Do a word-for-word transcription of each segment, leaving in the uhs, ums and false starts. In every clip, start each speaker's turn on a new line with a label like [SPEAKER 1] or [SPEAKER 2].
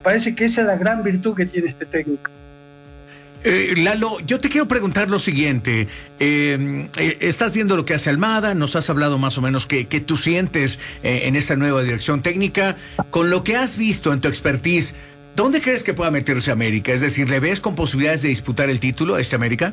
[SPEAKER 1] parece que esa es la gran virtud que tiene este técnico.
[SPEAKER 2] Eh, Lalo, yo te quiero preguntar lo siguiente. Eh, eh, estás viendo lo que hace Almada, nos has hablado más o menos que, que tú sientes eh, en esa nueva dirección técnica. Con lo que has visto en tu expertise, ¿dónde crees que pueda meterse América? Es decir, ¿le ves con posibilidades de disputar el título a este América?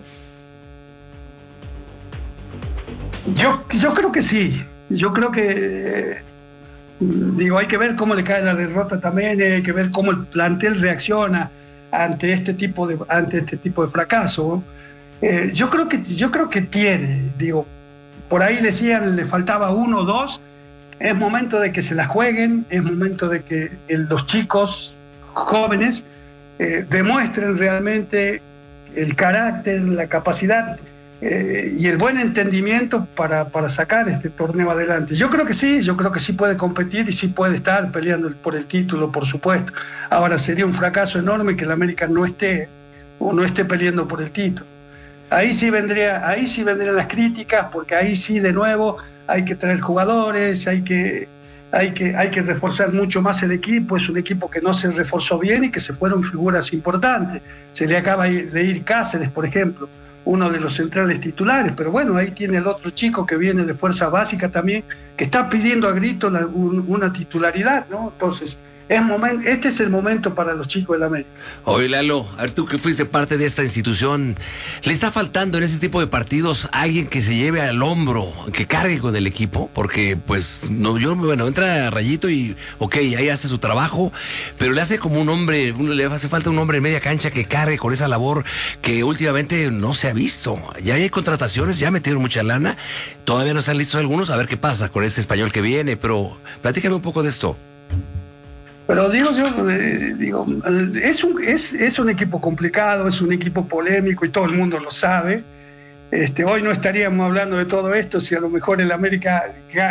[SPEAKER 1] Yo, yo creo que sí. Yo creo que, eh, digo, hay que ver cómo le cae la derrota también, hay que ver cómo el plantel reacciona ante este tipo de ante este tipo de fracaso. Eh, yo creo que yo creo que tiene, digo, por ahí decían le faltaba uno o dos. Es momento de que se la jueguen, es momento de que el, los chicos jóvenes eh, demuestren realmente el carácter, la capacidad eh, y el buen entendimiento para, para sacar este torneo adelante. Yo creo que sí, yo creo que sí puede competir y sí puede estar peleando por el título, por supuesto. Ahora sería un fracaso enorme que el América no esté o no esté peleando por el título. Ahí sí vendría, ahí sí vendrían las críticas, porque ahí sí de nuevo hay que traer jugadores, hay que, hay que, hay que reforzar mucho más el equipo. Es un equipo que no se reforzó bien y que se fueron figuras importantes. Se le acaba de ir Cáceres, por ejemplo, uno de los centrales titulares, pero bueno, ahí tiene el otro chico que viene de fuerza básica también, que está pidiendo a grito la, un, una titularidad, ¿no? Entonces, es momento, este es el momento para los chicos del América.
[SPEAKER 3] Oye, Lalo, a ver, tú que fuiste parte de esta institución, ¿le está faltando en ese tipo de partidos alguien que se lleve al hombro, que cargue con el equipo? Porque, pues, no, yo, bueno, entra Rayito y, ok, ahí hace su trabajo, pero le hace como un hombre, le hace falta un hombre en media cancha que cargue con esa labor que últimamente no se ha visto. Ya hay contrataciones, ya metieron mucha lana, todavía no están listos algunos, a ver qué pasa con este español que viene, pero platícame un poco de esto.
[SPEAKER 1] Pero digo yo, eh, digo, es un, es, es un equipo complicado, es un equipo polémico y todo el mundo lo sabe. Este, hoy no estaríamos hablando de todo esto si a lo mejor el América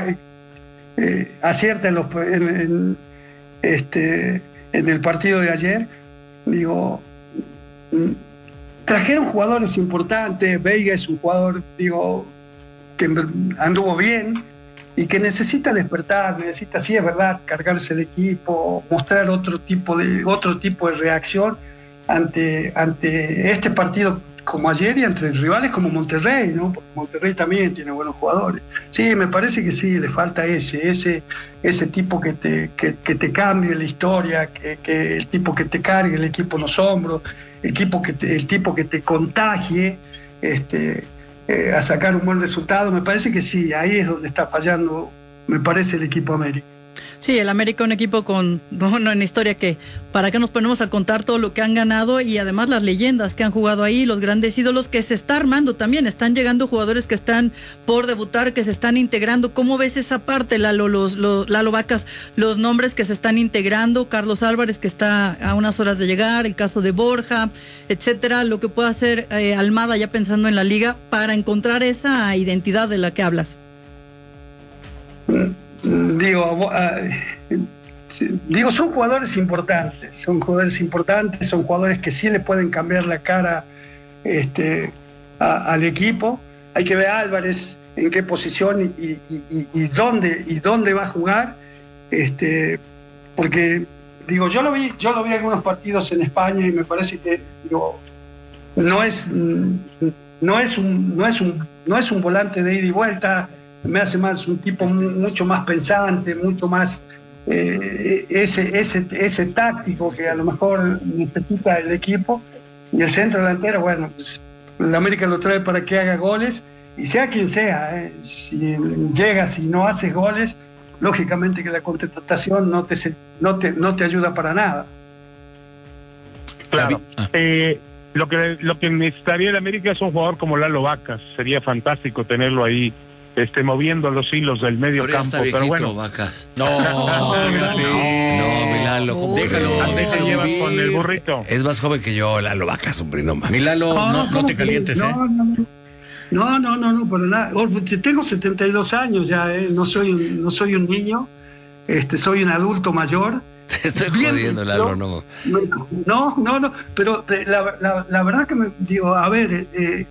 [SPEAKER 1] eh, acierta en, los, en, en, este, en el partido de ayer. Digo, trajeron jugadores importantes. Veiga es un jugador, digo, que anduvo bien y que necesita despertar, necesita, sí es verdad, cargarse el equipo, mostrar otro tipo de otro tipo de reacción ante, ante este partido como ayer y ante rivales como Monterrey, ¿no? Porque Monterrey también tiene buenos jugadores. Sí, me parece que sí, le falta ese, ese, ese tipo que te, que, que te cambie la historia, que, que el tipo que te cargue el equipo en los hombros, el, equipo que te, el tipo que te contagie, este... Eh, a sacar un buen resultado. Me parece que sí, ahí es donde está fallando, me parece, el equipo América.
[SPEAKER 4] Sí, el América, un equipo con una historia que para qué nos ponemos a contar todo lo que han ganado y además las leyendas que han jugado ahí, los grandes ídolos que se está armando también, están llegando jugadores que están por debutar, que se están integrando. ¿Cómo ves esa parte, Lalo, los, los, Lalo Vacas, los nombres que se están integrando? Carlos Álvarez, que está a unas horas de llegar, el caso de Borja, etcétera, lo que puede hacer eh, Almada ya pensando en la liga para encontrar esa identidad de la que hablas.
[SPEAKER 1] Digo, uh, digo, son jugadores importantes, son jugadores importantes, son jugadores que sí le pueden cambiar la cara este, a, al equipo. Hay que ver a Álvarez en qué posición y, y, y, y dónde y dónde va a jugar, este, porque digo, yo lo vi, yo lo vi en algunos partidos en España y me parece que digo, no es no es un no es un no es un volante de ida y vuelta. Me hace más un tipo mucho más pensante, mucho más eh, ese, ese, ese táctico que a lo mejor necesita el equipo. Y el centro delantero, bueno, pues el América lo trae para que haga goles, y sea quien sea, eh, si llega, si no haces goles, lógicamente que la contratación no te, no te, no te ayuda para nada.
[SPEAKER 5] Claro. Eh, lo que, lo que necesitaría el América es un jugador como Lalo Vacas, sería fantástico tenerlo ahí. Este, moviendo los hilos del medio pero campo, viejito, pero bueno.
[SPEAKER 3] Vacas.
[SPEAKER 2] No, fíjate.
[SPEAKER 3] No, mi Lalo,
[SPEAKER 2] no, déjalo, déjalo
[SPEAKER 5] llevas con el burrito.
[SPEAKER 3] Es más joven que yo, Lalo Vacas, hombre, no mames.
[SPEAKER 2] Mi Lalo, no, no, no te calientes,
[SPEAKER 1] no,
[SPEAKER 2] ¿eh?
[SPEAKER 1] No, no, no, no, no, para nada. Tengo setenta y dos años ya, ¿eh? No soy un, no soy un niño, este, soy un adulto mayor.
[SPEAKER 3] Te estoy Bien, jodiendo, Lalo, no.
[SPEAKER 1] No, no, no, pero la, la, la verdad que me digo, a ver, eh,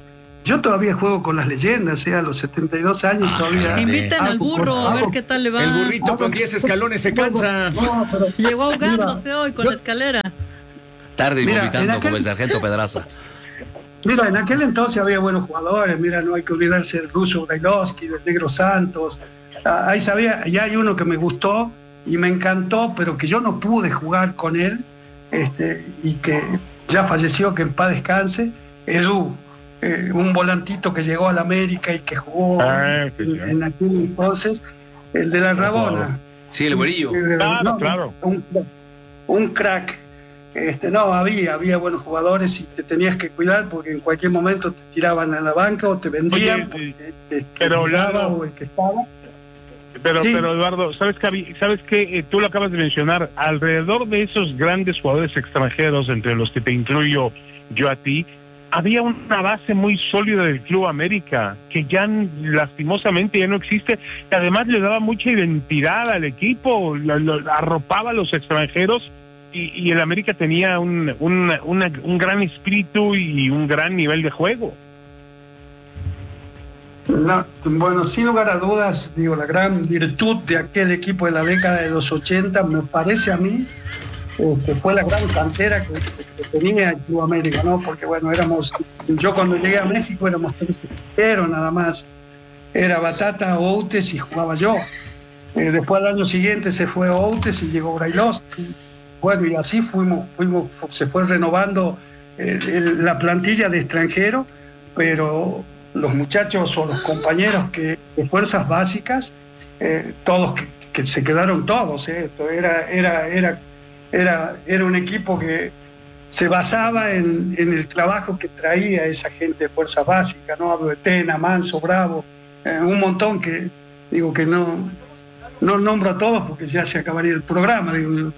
[SPEAKER 1] yo todavía juego con las leyendas, o sea, a los setenta y dos años ah, todavía.
[SPEAKER 4] Inviten al burro a ver qué tal le va.
[SPEAKER 2] El burrito con diez escalones se cansa.
[SPEAKER 1] No, pero,
[SPEAKER 4] llegó ahogándose mira, hoy con yo, la escalera.
[SPEAKER 3] Tarde y mira, vomitando aquel, como el sargento Pedraza.
[SPEAKER 1] Mira, en aquel entonces había buenos jugadores. Mira, no hay que olvidarse del ruso Brailovsky, del negro Santos. Ah, ahí sabía, ya hay uno que me gustó y me encantó, pero que yo no pude jugar con él, este, y que ya falleció, que en paz descanse, Edu. Eh, un volantito que llegó a la América y que jugó ah, en, sí, en aquel entonces, el de la Rabona.
[SPEAKER 3] Sí, el güerillo.
[SPEAKER 1] Eh,
[SPEAKER 5] claro,
[SPEAKER 1] no,
[SPEAKER 5] claro.
[SPEAKER 1] Un, un crack. Este, no, había, había buenos jugadores y te tenías que cuidar porque en cualquier momento te tiraban a la banca o te vendían.
[SPEAKER 5] Oye,
[SPEAKER 1] te, te,
[SPEAKER 5] pero Lalo,
[SPEAKER 1] o el que estaba.
[SPEAKER 5] Pero,
[SPEAKER 1] sí.
[SPEAKER 5] pero Eduardo, ¿sabes qué? ¿Sabes qué? Eh, tú lo acabas de mencionar. Alrededor de esos grandes jugadores extranjeros, entre los que te incluyo yo a ti, había una base muy sólida del Club América, que ya lastimosamente ya no existe, y además le daba mucha identidad al equipo, lo, lo, arropaba a los extranjeros, y, y el América tenía un, un, una, un gran espíritu y un gran nivel de juego.
[SPEAKER 1] No, bueno, sin lugar a dudas, digo, la gran virtud de aquel equipo de la década de los ochenta, me parece a mí, eh, que fue la gran cantera que, que tenía el Club América, ¿no? Porque bueno, éramos, yo cuando llegué a México éramos tres extranjeros nada más, era Batata, Outes y jugaba yo. Eh, después al año siguiente se fue Outes y llegó Brailovsky. Bueno, y así fuimos, fuimos, se fue renovando eh, el, la plantilla de extranjeros, pero los muchachos o los compañeros que de fuerzas básicas, eh, todos que, que se quedaron todos, eh, era, era, era, era, era un equipo que se basaba en, en el trabajo que traía esa gente de fuerzas básicas, ¿no? Hablo de Tena, Manso, Bravo, eh, un montón que digo que no, no nombro a todos porque ya se acabaría el programa, digo.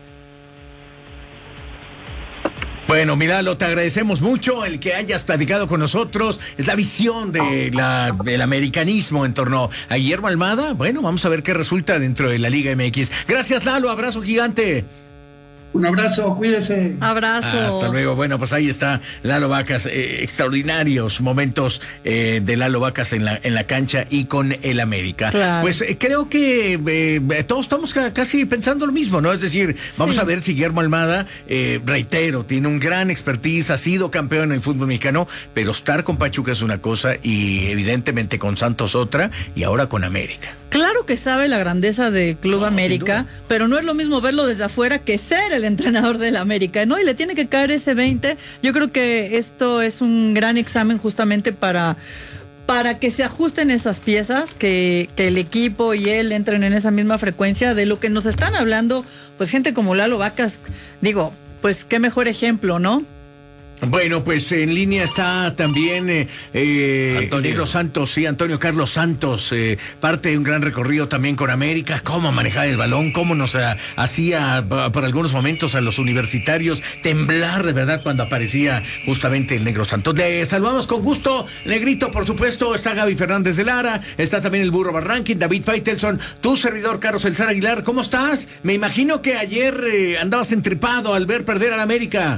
[SPEAKER 2] Bueno, Milalo, te agradecemos mucho el que hayas platicado con nosotros. Es la visión de la, del americanismo en torno a Guillermo Almada. Bueno, vamos a ver qué resulta dentro de la Liga M X. Gracias, Lalo. Abrazo gigante.
[SPEAKER 1] Un abrazo, cuídese.
[SPEAKER 4] Abrazo.
[SPEAKER 2] Hasta luego. Bueno, pues ahí está Lalo Vacas. Eh, extraordinarios momentos eh, de Lalo Vacas en la, en la cancha y con el América.
[SPEAKER 4] Claro.
[SPEAKER 2] Pues eh, creo que eh, todos estamos casi pensando lo mismo, ¿no? Es decir, sí. Vamos a ver si Guillermo Almada, eh, reitero, tiene un gran expertise, ha sido campeón en el fútbol mexicano, pero estar con Pachuca es una cosa y evidentemente con Santos otra y ahora con América.
[SPEAKER 4] Claro que sabe la grandeza del Club no, América, pero no es lo mismo verlo desde afuera que ser el entrenador del América, ¿no? Y le tiene que caer ese veinte. Yo creo que esto es un gran examen justamente para, para que se ajusten esas piezas, que, que el equipo y él entren en esa misma frecuencia de lo que nos están hablando, pues gente como Lalo Vacas, digo, pues qué mejor ejemplo, ¿no?
[SPEAKER 2] Bueno, pues en línea está también eh, eh,
[SPEAKER 3] Antonio.
[SPEAKER 2] Negro Santos, sí, Antonio Carlos Santos, eh, parte de un gran recorrido también con América, cómo manejar el balón, cómo nos uh, hacía uh, por algunos momentos a los universitarios temblar de verdad cuando aparecía justamente el Negro Santos. Le saludamos con gusto, Negrito, por supuesto, está Gaby Fernández de Lara, está también el Burro Barranquín, David Faitelson, tu servidor Carlos Elzar Aguilar, ¿cómo estás? Me imagino que ayer eh, andabas entripado al ver perder al América.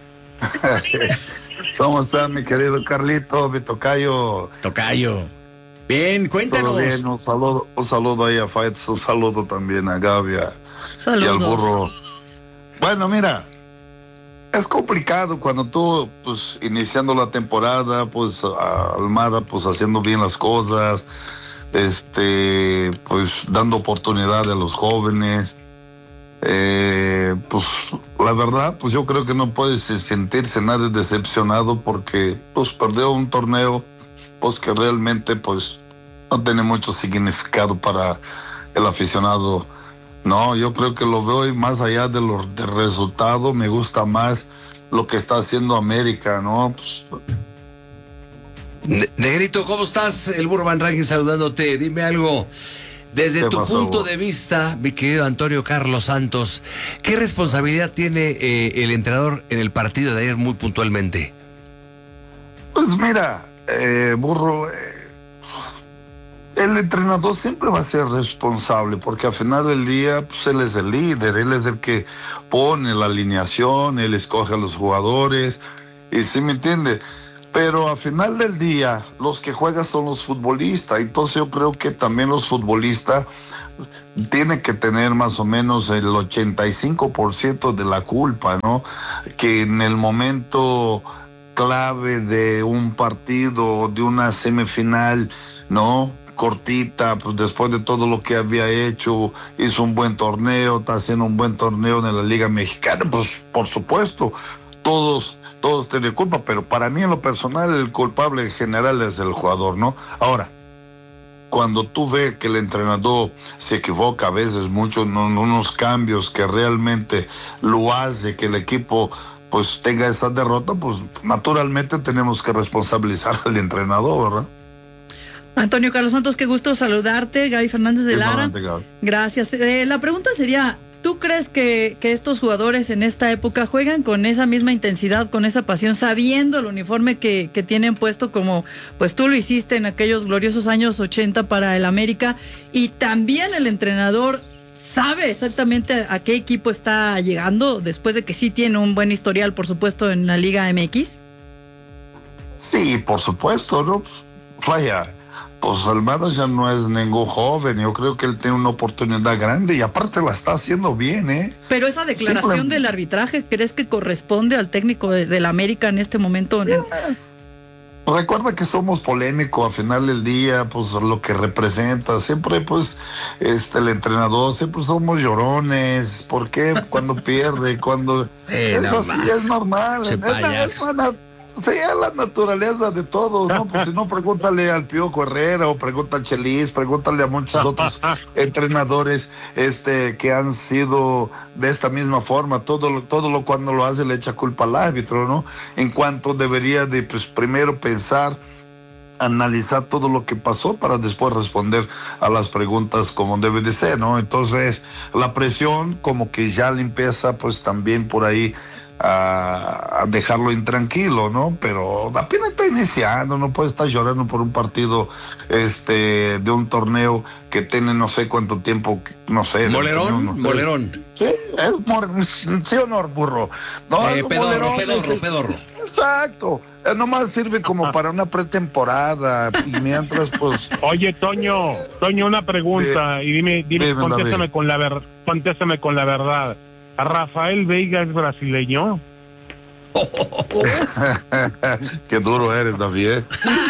[SPEAKER 6] ¿Cómo estás, mi querido Carlito, mi tocayo?
[SPEAKER 2] Tocayo. Bien, cuéntanos.
[SPEAKER 6] Todo bien, un saludo, un saludo ahí a Faitz, un saludo también a Gaby y al Burro. Bueno, mira, es complicado cuando tú, pues, iniciando la temporada, pues, a Almada, pues, haciendo bien las cosas, este, pues, dando oportunidad a los jóvenes. Eh, pues la verdad, pues yo creo que no puede sentirse nadie decepcionado porque pues perdió un torneo pues que realmente pues no tiene mucho significado para el aficionado. No, yo creo que lo veo y más allá de lo, del resultado, me gusta más lo que está haciendo América, ¿no? Pues,
[SPEAKER 3] Negrito, ¿cómo estás? El Burro Van Ranking saludándote, dime algo. Desde tu pasó? punto de vista, mi querido Antonio Carlos Santos, ¿qué responsabilidad tiene eh, el entrenador en el partido de ayer muy puntualmente?
[SPEAKER 6] Pues mira, eh, Burro, eh, el entrenador siempre va a ser responsable porque al final del día pues, él es el líder, él es el que pone la alineación, él escoge a los jugadores y ¿sí me entiende? pero al final del día los que juegan son los futbolistas, entonces yo creo que también los futbolistas tienen que tener más o menos el ochenta y cinco por ciento de la culpa, ¿no? Que en el momento clave de un partido, de una semifinal, ¿no? Cortita, pues después de todo lo que había hecho, hizo un buen torneo, está haciendo un buen torneo en la Liga Mexicana, pues por supuesto, todos, todos tienen culpa, pero para mí en lo personal el culpable en general es el jugador, ¿no? Ahora, cuando tú ves que el entrenador se equivoca a veces mucho en unos cambios que realmente lo hace que el equipo pues tenga esa derrota, pues naturalmente tenemos que responsabilizar al entrenador, ¿verdad?
[SPEAKER 4] Antonio Carlos Santos, qué gusto saludarte. Gaby Fernández de Lara. Gracias. Eh, la pregunta sería, ¿tú crees que, que estos jugadores en esta época juegan con esa misma intensidad, con esa pasión, sabiendo el uniforme que, que tienen puesto, como pues tú lo hiciste en aquellos gloriosos años ochenta para el América? Y también el entrenador sabe exactamente a, a qué equipo está llegando, después de que sí tiene un buen historial, por supuesto, en la Liga M X.
[SPEAKER 6] Sí, por supuesto, ¿no? Vaya, pues Almada ya no es ningún joven, yo creo que él tiene una oportunidad grande y aparte la está haciendo bien, ¿eh?
[SPEAKER 4] Pero esa declaración Simple... del arbitraje, ¿crees que corresponde al técnico de, del América en este momento?
[SPEAKER 6] Yeah. Recuerda que somos polémicos al final del día, pues lo que representa, siempre pues este el entrenador, siempre somos llorones, ¿por qué? Cuando pierde, cuando...
[SPEAKER 3] Eh,
[SPEAKER 6] es así, es normal, es, es una... Sí, es la naturaleza de todos, ¿no? Pues si no, pregúntale al Piojo Herrera o pregúntale al Chelis, pregúntale a muchos otros entrenadores este, que han sido de esta misma forma. Todo lo, todo lo cuando lo hace le echa culpa al árbitro, ¿no? En cuanto debería de, pues, primero pensar, analizar todo lo que pasó para después responder a las preguntas como debe de ser, ¿no? Entonces, la presión como que ya le empieza, pues, también por ahí a dejarlo intranquilo, ¿no? Pero apenas está iniciando, no puede estar llorando por un partido este de un torneo que tiene no sé cuánto tiempo, no sé.
[SPEAKER 3] Molerón,
[SPEAKER 6] no,
[SPEAKER 3] molerón.
[SPEAKER 6] Sí, es mor, sí o no, burro. No,
[SPEAKER 3] eh,
[SPEAKER 6] es
[SPEAKER 3] pedorro,
[SPEAKER 6] molerón,
[SPEAKER 3] pedorro,
[SPEAKER 6] es,
[SPEAKER 3] pedorro.
[SPEAKER 6] Exacto. Eh, nomás sirve como para una pretemporada y mientras pues.
[SPEAKER 5] Oye, Toño, Toño, una pregunta de, y dime, dime, dime contéstame David. con la ver, contéstame con la verdad. ¿Rafael Veiga es brasileño?
[SPEAKER 6] Qué duro eres, David.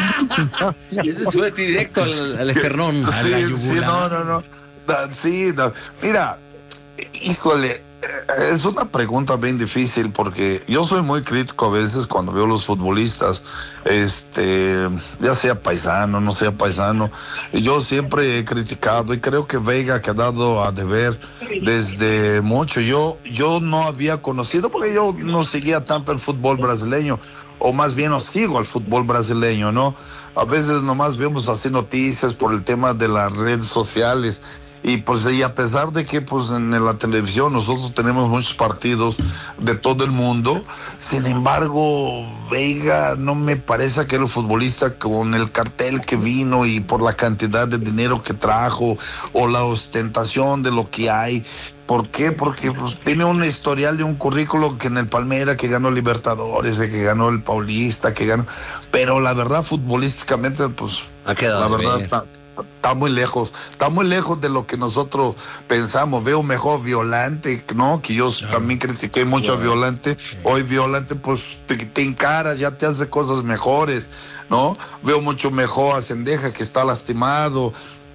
[SPEAKER 3] Ese fue directo al, al esternón.
[SPEAKER 6] Sí,
[SPEAKER 3] a la
[SPEAKER 6] sí, no, no, no. Sí, no. Mira, híjole, es una pregunta bien difícil porque yo soy muy crítico a veces cuando veo los futbolistas, este, ya sea paisano, no sea paisano. Yo siempre he criticado y creo que Veiga ha quedado a deber desde mucho. Yo, yo no había conocido porque yo no seguía tanto el fútbol brasileño, o más bien no sigo al fútbol brasileño, ¿no? A veces nomás vemos así noticias por el tema de las redes sociales. Y pues y a pesar de que pues en la televisión nosotros tenemos muchos partidos de todo el mundo, sin embargo Veiga no me parece que el futbolista con el cartel que vino y por la cantidad de dinero que trajo o la ostentación de lo que hay. ¿Por qué? Porque pues, tiene un historial de un currículo que en el Palmeiras que ganó Libertadores, que ganó el Paulista, que ganó, pero la verdad futbolísticamente pues
[SPEAKER 3] ha quedado
[SPEAKER 6] la verdad
[SPEAKER 3] bien.
[SPEAKER 6] está Está muy lejos, está muy lejos de lo que nosotros pensamos. Veo mejor Violante, ¿no? Que yo claro. también critiqué mucho claro. a Violante. Sí. Hoy Violante, pues te, te encaras, ya te hace cosas mejores, ¿no? Veo mucho mejor a Cendeja, que está lastimado.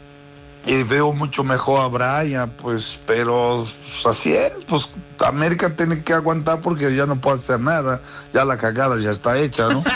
[SPEAKER 6] Y veo mucho mejor a Brian, pues, pero pues, así es, pues América tiene que aguantar porque ya no puede hacer nada. Ya la cagada ya está hecha, ¿no?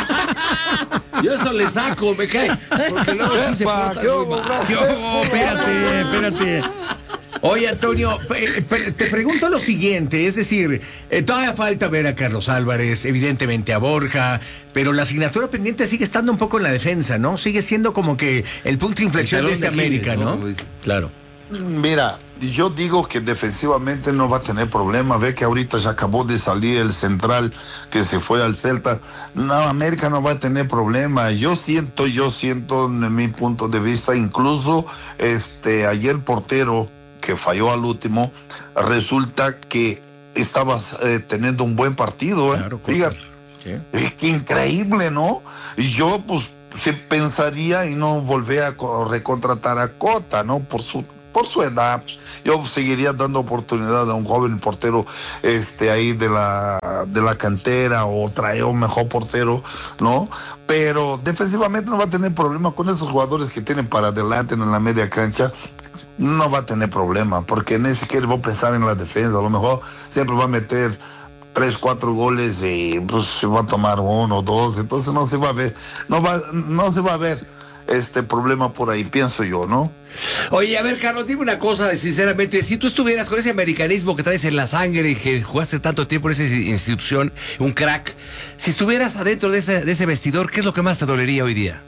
[SPEAKER 3] Yo eso le saco, me cae. Porque luego sí se porta muy mal.
[SPEAKER 2] Yo, espérate, espérate. Oye, Antonio, te pregunto lo siguiente, es decir, eh, todavía falta ver a Carlos Álvarez, evidentemente a Borja, pero la asignatura pendiente sigue estando un poco en la defensa, ¿no? Sigue siendo como que el punto de inflexión de este América, ¿no? ¿no?
[SPEAKER 3] Claro.
[SPEAKER 6] Mira, yo digo que defensivamente no va a tener problema. Ve que ahorita ya acabó de salir el central que se fue al Celta. No, América no va a tener problema. Yo siento, yo siento en mi punto de vista, incluso este ayer el portero que falló al último, resulta que estaba eh, teniendo un buen partido, ¿eh?
[SPEAKER 2] Claro,
[SPEAKER 6] Fíjate, Sí. Eh, qué increíble, ¿no? Y yo, pues, se pensaría y no volver a recontratar a Cota, ¿no? Por su por su edad, pues, yo seguiría dando oportunidad a un joven portero este ahí de la de la cantera o traer un mejor portero, ¿no? Pero defensivamente no va a tener problema con esos jugadores que tienen para adelante en la media cancha. No va a tener problema, porque ni siquiera va a pensar en la defensa. A lo mejor siempre va a meter tres, cuatro goles y pues se va a tomar uno, dos, entonces no se va a ver, no va, no se va a ver este problema por ahí, pienso yo, ¿no?
[SPEAKER 3] Oye, a ver, Carlos, dime una cosa, sinceramente, si tú estuvieras con ese americanismo que traes en la sangre y que jugaste tanto tiempo en esa institución, un crack, si estuvieras adentro de ese, de ese vestidor, ¿qué es lo que más te dolería hoy día?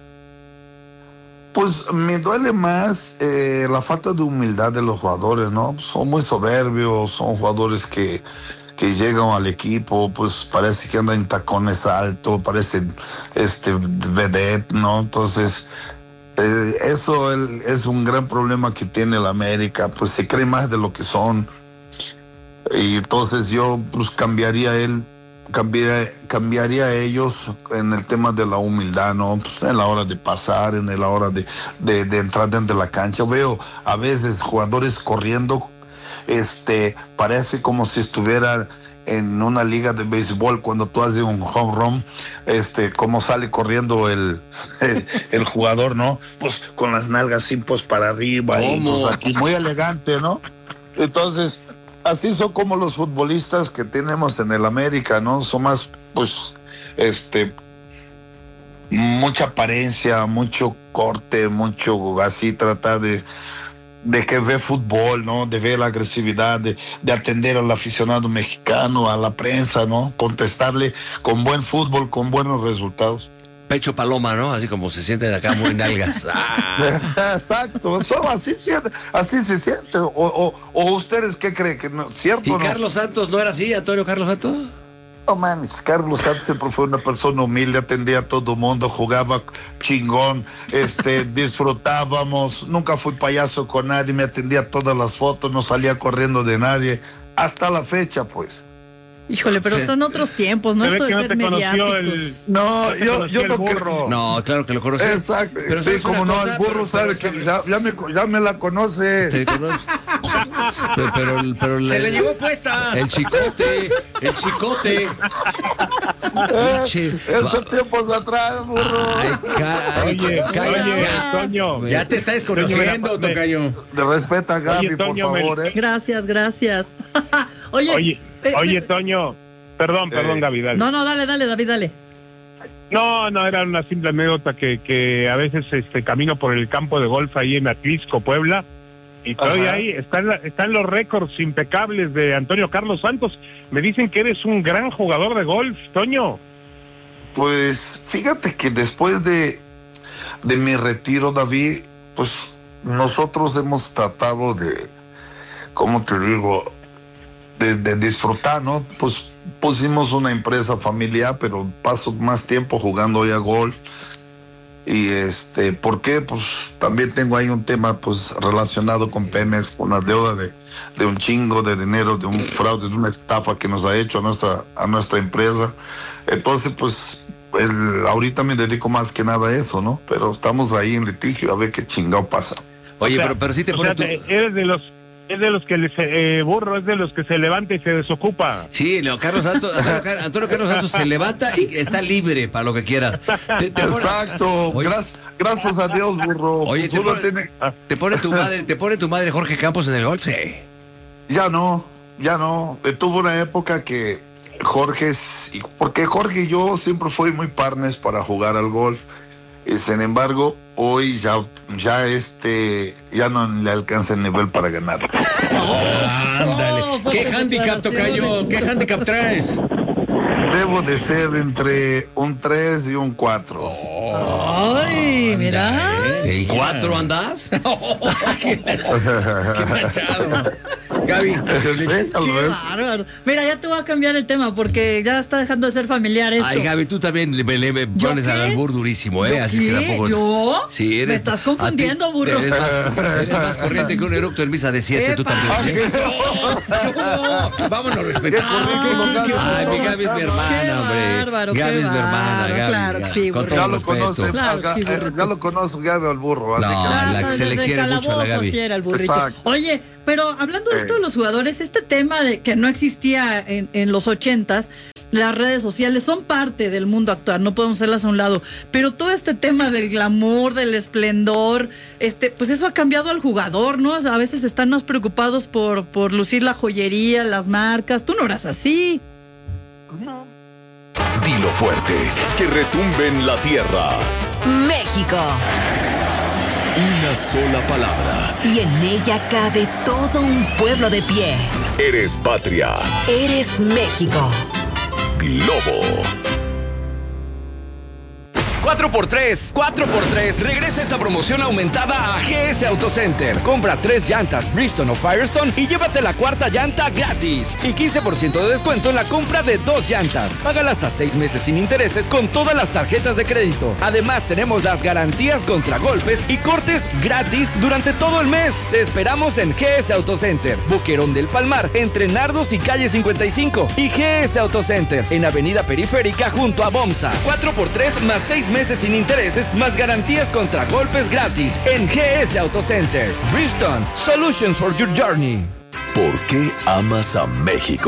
[SPEAKER 6] Pues me duele más eh, la falta de humildad de los jugadores, ¿no? Son muy soberbios, son jugadores que que llegan al equipo, pues parece que andan en tacones altos, parece este vedette, ¿no? Entonces, eh, eso el, es un gran problema que tiene la América, pues se cree más de lo que son. Y entonces yo pues cambiaría él, cambiaría, cambiaría a ellos en el tema de la humildad, ¿no? Pues en la hora de pasar, en la hora de, de, de entrar dentro de la cancha. Veo a veces jugadores corriendo, este, parece como si estuviera en una liga de béisbol cuando tú haces un home run, este, como sale corriendo el, el, el jugador, ¿no? Pues con las nalgas así, pues para arriba, y, pues, aquí muy elegante, ¿no? Entonces, así son como los futbolistas que tenemos en el América, ¿no? Son más, pues, este, mucha apariencia, mucho corte, mucho así, tratar de de que ve fútbol, ¿no? De ver la agresividad, de, de atender al aficionado mexicano, a la prensa, ¿no? Contestarle con buen fútbol, con buenos resultados.
[SPEAKER 3] Pecho paloma, ¿no? Así como se siente de acá muy nalgas.
[SPEAKER 6] Ah. Exacto, solo así, así se siente. O, o, o ustedes qué creen, que no, ¿cierto?
[SPEAKER 3] ¿Y
[SPEAKER 6] no?
[SPEAKER 3] Carlos Santos no era así, Antonio Carlos Santos?
[SPEAKER 6] No mames, Carlos Santos siempre fue una persona humilde, atendía a todo mundo, jugaba chingón, este, disfrutábamos, nunca fui payaso con nadie, me atendía todas las fotos, no salía corriendo de nadie, hasta la fecha, pues.
[SPEAKER 4] Híjole, pero son otros tiempos, no esto de ser mediáticos.
[SPEAKER 5] El,
[SPEAKER 6] no, yo, yo no
[SPEAKER 5] creo.
[SPEAKER 3] No, claro que lo conocí.
[SPEAKER 6] Exacto, pero sí, como no, cosa, el burro pero, sabe pero, que ya, ya, me, ya me la conoce.
[SPEAKER 3] Te conoce. pero, pero, pero
[SPEAKER 2] Se
[SPEAKER 3] la,
[SPEAKER 2] le llevó puesta.
[SPEAKER 3] El chicote, el chicote.
[SPEAKER 6] Eh, esos tiempos atrás, burro.
[SPEAKER 3] Ay, ca,
[SPEAKER 5] oye, oye, Toño.
[SPEAKER 2] Ya te está desconociendo, tocayo.
[SPEAKER 6] De respeta a Gaby, oye, Toño, por favor,
[SPEAKER 4] me...
[SPEAKER 6] eh.
[SPEAKER 4] Gracias, gracias. oye,
[SPEAKER 5] oye, eh, oye, Toño. Perdón, perdón, eh. Gaby, dale.
[SPEAKER 4] No, no, dale, dale, David, dale.
[SPEAKER 5] No, no, era una simple anécdota que, que a veces este camino por el campo de golf ahí en Atlisco, Puebla, y todavía ahí están, están los récords impecables de Antonio Carlos Santos. Me dicen que eres un gran jugador de golf, Toño.
[SPEAKER 6] Pues fíjate que después de, de mi retiro, David, pues nosotros hemos tratado de, ¿cómo te digo? De, de disfrutar, ¿no? Pues pusimos una empresa familiar, pero paso más tiempo jugando ya golf. Y este, ¿por qué? Pues también tengo ahí un tema pues relacionado con Pemex, con la deuda de, de un chingo de dinero, de un fraude, de una estafa que nos ha hecho a nuestra, a nuestra empresa. Entonces, pues, el, ahorita me dedico más que nada a eso, ¿no? Pero estamos ahí en litigio, a ver qué chingado pasa.
[SPEAKER 3] Oye,
[SPEAKER 5] o sea,
[SPEAKER 3] pero, pero sí te pone tu...
[SPEAKER 5] Eres de los... Es de los que les, eh, burro, es de los que se levanta y se desocupa.
[SPEAKER 3] Sí, no, Carlos Santos, Antonio, Antonio Carlos Santos se levanta y está libre para lo que quieras.
[SPEAKER 6] Te, te Exacto, pone... gracias, gracias a Dios, burro.
[SPEAKER 3] Oye, te pone, tiene... te pone tu madre, te pone tu madre Jorge Campos en el golf, sí.
[SPEAKER 6] Ya no, ya no. Tuvo una época que Jorge, porque Jorge y yo siempre fui muy partners para jugar al golf. Y sin embargo, hoy ya, ya este, ya no le alcanza el nivel para ganar.
[SPEAKER 2] Oh, ándale. Oh, ¿Qué handicap, tocayo? ¿Qué handicap traes?
[SPEAKER 6] Debo de ser entre un tres y un cuatro.
[SPEAKER 4] Oh, ay, mira.
[SPEAKER 3] ¿En cuatro andas?
[SPEAKER 2] Oh, qué, qué manchado. Gaby.
[SPEAKER 4] Qué bárbaro. Mira, ya te voy a cambiar el tema porque ya está dejando de ser familiar esto.
[SPEAKER 3] Ay, Gaby, tú también le, le, le pones al albur durísimo, ¿eh?
[SPEAKER 4] ¿Yo
[SPEAKER 3] Así
[SPEAKER 4] qué?
[SPEAKER 3] que tampoco.
[SPEAKER 4] ¿Yo?
[SPEAKER 3] Sí, eres,
[SPEAKER 4] me estás confundiendo,
[SPEAKER 3] ti,
[SPEAKER 4] burro.
[SPEAKER 3] Eres más, eres más corriente que un eructo en misa de siete, tú también.
[SPEAKER 2] No, vámonos respetando.
[SPEAKER 3] Ay, mi Gaby es mi hermana, hombre.
[SPEAKER 4] Bárbaro,
[SPEAKER 3] Gaby
[SPEAKER 4] qué
[SPEAKER 3] es mi hermana,
[SPEAKER 4] bárbaro,
[SPEAKER 3] Gaby.
[SPEAKER 4] claro que sí,
[SPEAKER 3] Con
[SPEAKER 4] burro.
[SPEAKER 3] todo
[SPEAKER 6] Ya lo
[SPEAKER 3] respeto.
[SPEAKER 6] conoce,
[SPEAKER 4] Claro,
[SPEAKER 6] Ga-
[SPEAKER 4] sí,
[SPEAKER 6] eh,
[SPEAKER 4] burrito.
[SPEAKER 6] ya lo conozco Gaby al burro, así
[SPEAKER 3] No,
[SPEAKER 6] que
[SPEAKER 3] la
[SPEAKER 4] Claro,
[SPEAKER 3] que se le
[SPEAKER 4] desde
[SPEAKER 3] quiere mucho a la
[SPEAKER 4] calabozo
[SPEAKER 3] Gaby.
[SPEAKER 4] sí era el burrito.
[SPEAKER 6] Exacto.
[SPEAKER 4] Oye, pero hablando de esto de los jugadores, este tema de que no existía en, en los ochentas, las redes sociales son parte del mundo actual, no podemos hacerlas a un lado, pero todo este tema del glamour, del esplendor, este, pues eso ha cambiado al jugador, ¿no? O sea, a veces están más preocupados por, por lucir la joyería, las marcas. Tú no eras así.
[SPEAKER 7] Dilo fuerte, que retumbe en la tierra.
[SPEAKER 8] México.
[SPEAKER 7] Una sola palabra.
[SPEAKER 8] Y en ella cabe todo un pueblo de pie.
[SPEAKER 7] Eres patria.
[SPEAKER 8] Eres México.
[SPEAKER 7] Globo.
[SPEAKER 9] cuatro por tres, cuatro por tres. Regresa esta promoción aumentada a G S Auto Center. Compra tres llantas Bridgestone o Firestone y llévate la cuarta llanta gratis. Y quince por ciento de descuento en la compra de dos llantas. Págalas a seis meses sin intereses con todas las tarjetas de crédito. Además, tenemos las garantías contra golpes y cortes gratis durante todo el mes. Te esperamos en G S Auto Center, Boquerón del Palmar, entre Nardos y Calle cincuenta y cinco. Y G S Auto Center, en Avenida Periférica junto a Bomsa. cuatro por tres más seis meses sin intereses, más garantías contra golpes gratis en G S Auto Center. Bridgestone, Solutions for Your Journey.
[SPEAKER 7] ¿Por qué amas a México?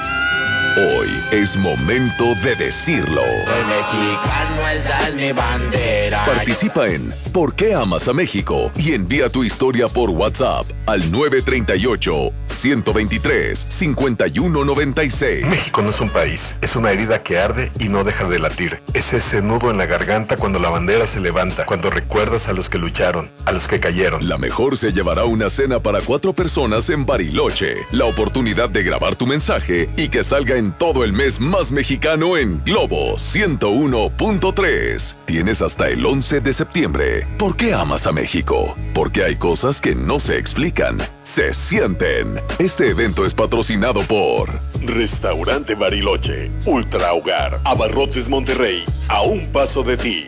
[SPEAKER 7] Hoy es momento de decirlo.
[SPEAKER 10] Soy mexicano, esa es mi bandera.
[SPEAKER 7] Participa en ¿Por qué amas a México? Y envía tu historia por WhatsApp al nueve tres ocho, uno dos tres, cinco uno nueve seis.
[SPEAKER 11] México no es un país, es una herida que arde y no deja de latir. Es ese nudo en la garganta cuando la bandera se levanta, cuando recuerdas a los que lucharon, a los que cayeron.
[SPEAKER 7] La mejor se llevará una cena para cuatro personas en Bariloche. La oportunidad de grabar tu mensaje y que salga en todo el mes más mexicano en Globo ciento uno punto tres. Tienes hasta el once de septiembre. ¿Por qué amas a México? Porque hay cosas que no se explican, se sienten. Este evento es patrocinado por
[SPEAKER 11] Restaurante Bariloche, Ultra Hogar, Abarrotes Monterrey, a un paso de ti.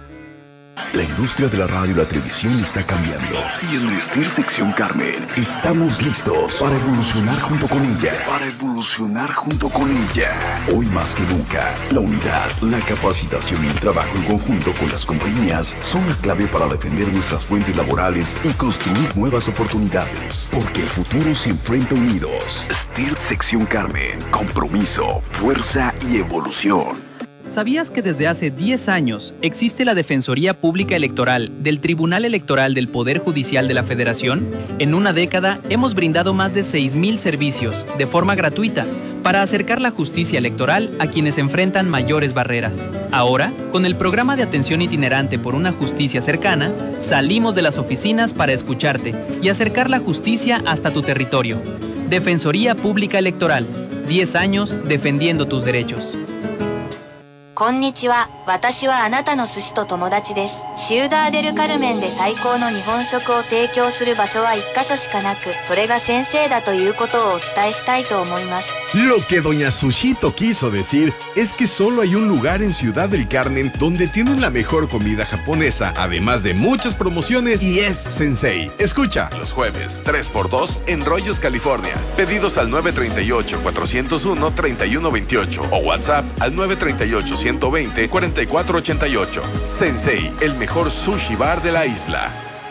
[SPEAKER 12] La industria de la radio y la televisión está cambiando. Y en Vestir Sección Carmen estamos listos para evolucionar junto con ella. Para evolucionar junto con ella. Hoy más que nunca, la unidad, la capacitación y el trabajo en conjunto con las compañías son la clave para defender nuestras fuentes laborales y construir nuevas oportunidades. Porque el futuro se enfrenta unidos. Vestir Sección Carmen. Compromiso, fuerza y evolución.
[SPEAKER 13] ¿Sabías que desde hace diez años existe la Defensoría Pública Electoral del Tribunal Electoral del Poder Judicial de la Federación? En una década hemos brindado más de seis mil servicios de forma gratuita para acercar la justicia electoral a quienes enfrentan mayores barreras. Ahora, con el programa de atención itinerante por una justicia cercana, salimos de las oficinas para escucharte y acercar la justicia hasta tu territorio. Defensoría Pública Electoral, diez años defendiendo tus derechos.
[SPEAKER 14] こんにちは。私はあなたの寿司と友達です。シウダーデルカルメンで最高の日本食を提供する場所は一箇所しかなく、それが先生だということをお伝えしたいと思います。
[SPEAKER 15] Lo que doña Sushito quiso decir es que solo hay un lugar en Ciudad del Carmen donde tienen la mejor comida japonesa, además de muchas promociones, y es Sensei. Escucha.
[SPEAKER 11] Los jueves, tres por dos en Rollos, California. Pedidos al nueve tres ocho, cuatro cero uno, tres uno dos ocho o WhatsApp al nueve tres ocho, uno dos cero, cuatro cuatro ocho ocho. Sensei, el mejor sushi bar de la isla.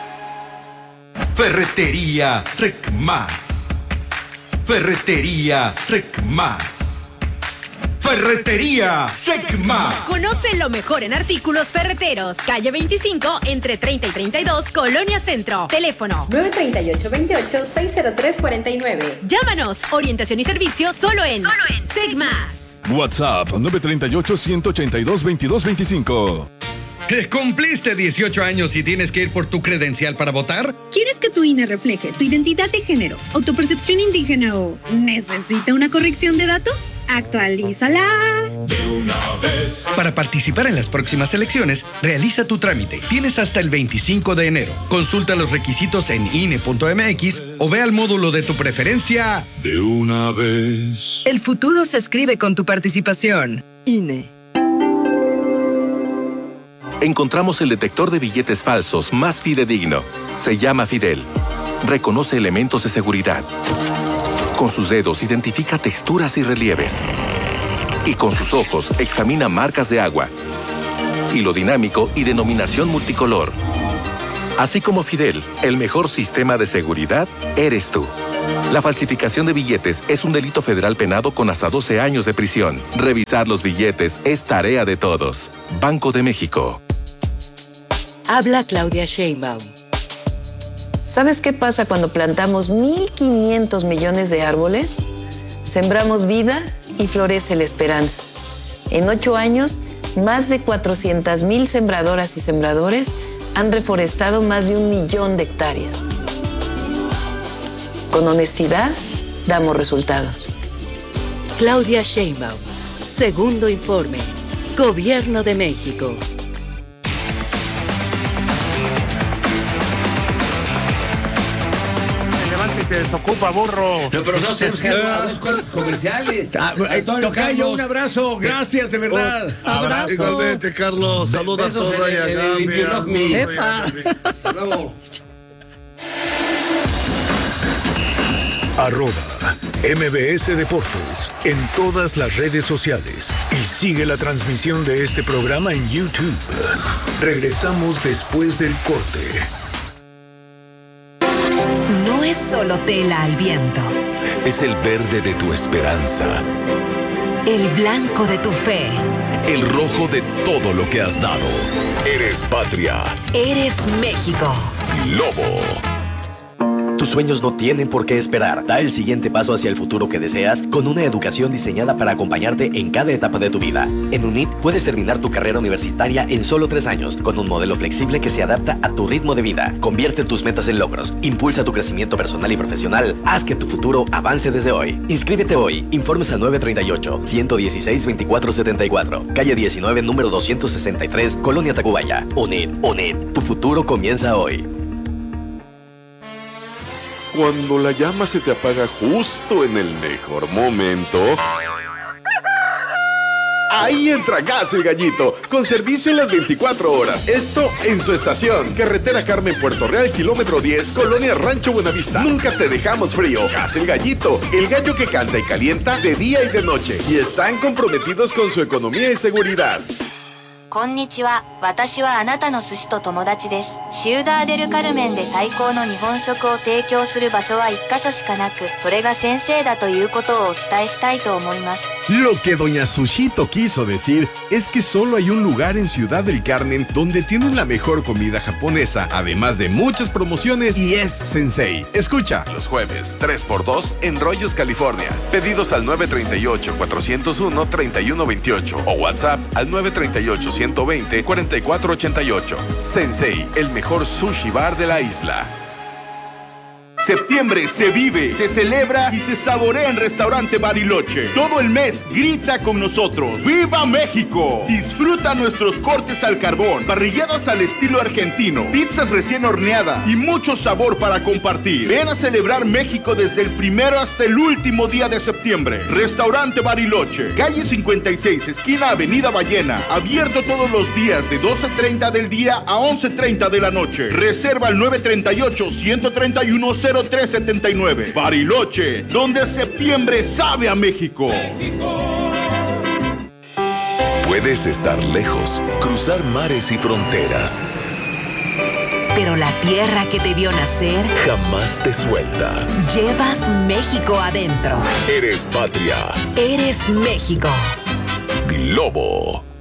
[SPEAKER 16] Ferretería Secmas. Ferretería Secmas. Ferretería Secmas.
[SPEAKER 17] Conoce lo mejor en artículos ferreteros. Calle veinticinco, entre treinta y treinta y dos, Colonia Centro. Teléfono
[SPEAKER 18] nueve tres ocho, veintiocho, seis cero tres cuatro nueve.
[SPEAKER 17] Llámanos. Orientación y servicio solo en, solo en Secmas.
[SPEAKER 19] WhatsApp nueve tres ocho, uno ocho dos, veintidós veinticinco.
[SPEAKER 20] ¿Cumpliste dieciocho años y tienes que ir por tu credencial para votar?
[SPEAKER 21] ¿Quieres que tu I N E refleje tu identidad de género o tu percepción indígena o necesita una corrección de datos? ¡Actualízala!
[SPEAKER 16] una vez.
[SPEAKER 20] Para participar en las próximas elecciones, realiza tu trámite. Tienes hasta el veinticinco de enero. Consulta los requisitos en I N E punto M X o ve al módulo de tu preferencia.
[SPEAKER 16] De una vez.
[SPEAKER 1] El futuro se escribe con tu participación. I N E.
[SPEAKER 22] Encontramos el detector de billetes falsos más fidedigno. Se llama Fidel. Reconoce elementos de seguridad. Con sus dedos identifica texturas y relieves. Y con sus ojos examina marcas de agua, hilo dinámico y denominación multicolor. Así como Fidel, el mejor sistema de seguridad eres tú. La falsificación de billetes es un delito federal penado con hasta doce años de prisión. Revisar los billetes es tarea de todos. Banco de México.
[SPEAKER 23] Habla Claudia Sheinbaum. ¿Sabes qué pasa cuando plantamos mil quinientos millones de árboles? Sembramos vida y florece la esperanza. En ocho años, más de cuatrocientas mil sembradoras y sembradores han reforestado más de un millón de hectáreas. Con honestidad, damos resultados. Claudia Sheinbaum, segundo informe. Gobierno de México.
[SPEAKER 5] Se desocupa, burro.
[SPEAKER 3] No, pero nosotros tenemos que ir a dos cortes comerciales.
[SPEAKER 2] Ah, eh, Tocayo, un abrazo. Gracias, de verdad.
[SPEAKER 24] Un abrazo. Igualmente, Carlos. Saludos a todos ahí acá.
[SPEAKER 3] Hasta luego.
[SPEAKER 25] Arroba M B S Deportes en todas las redes sociales y sigue la transmisión de este programa en YouTube. Regresamos después del corte.
[SPEAKER 8] No es solo tela al viento.
[SPEAKER 12] Es el verde de tu esperanza.
[SPEAKER 8] El blanco de tu fe.
[SPEAKER 12] El rojo de todo lo que has dado. Eres patria.
[SPEAKER 8] Eres México.
[SPEAKER 12] Lobo.
[SPEAKER 26] Tus sueños no tienen por qué esperar. Da el siguiente paso hacia el futuro que deseas con una educación diseñada para acompañarte en cada etapa de tu vida. En UNIT puedes terminar tu carrera universitaria en solo tres años, con un modelo flexible que se adapta a tu ritmo de vida. Convierte tus metas en logros, impulsa tu crecimiento personal y profesional, haz que tu futuro avance desde hoy. Inscríbete hoy. Informes al nueve tres ocho, uno uno seis, dos cuatro siete cuatro. Calle diecinueve, número doscientos sesenta y tres, Colonia Tacubaya. UNIT, UNIT. Tu futuro comienza hoy.
[SPEAKER 11] Cuando la llama se te apaga justo en el mejor momento, ahí entra Gas El Gallito, con servicio en las veinticuatro horas. Esto en su estación. Carretera Carmen, Puerto Real, kilómetro diez, Colonia Rancho Buenavista. Nunca te dejamos frío. Gas El Gallito, el gallo que canta y calienta de día y de noche. Y están comprometidos con su economía y seguridad.
[SPEAKER 14] こんにちは。私はあなたの寿司と友達です。シウダーデルカルメンで最高の日本食を提供する場所は一箇所しかなく、それが先生だということをお伝えしたいと思います。
[SPEAKER 15] Lo que doña Sushito quiso decir es que solo hay un lugar en Ciudad del Carmen donde tienen la mejor comida japonesa, además de muchas promociones, y es Sensei. Escucha.
[SPEAKER 11] Los jueves, tres por dos en Rollos, California. Pedidos al nueve tres ocho, cuatro cero uno, tres uno dos ocho o WhatsApp al nueve tres ocho, uno dos cero, cuatro cuatro ocho ocho. Sensei, el mejor sushi bar de la isla.
[SPEAKER 27] Septiembre se vive, se celebra y se saborea en Restaurante Bariloche. Todo el mes grita con nosotros. ¡Viva México! Disfruta nuestros cortes al carbón, parrilladas al estilo argentino, pizzas recién horneadas y mucho sabor para compartir. Ven a celebrar México desde el primero hasta el último día de septiembre. Restaurante Bariloche, calle cincuenta y seis, esquina Avenida Ballena. Abierto todos los días de doce treinta del día a once treinta de la noche. Reserva al nueve tres ocho, uno tres uno, cero tres siete nueve. Bariloche, donde septiembre sabe a México.
[SPEAKER 12] Puedes estar lejos, cruzar mares y fronteras,
[SPEAKER 8] pero la tierra que te vio nacer
[SPEAKER 12] jamás te suelta.
[SPEAKER 8] Llevas México adentro.
[SPEAKER 12] Eres patria.
[SPEAKER 8] Eres México.
[SPEAKER 12] Globo.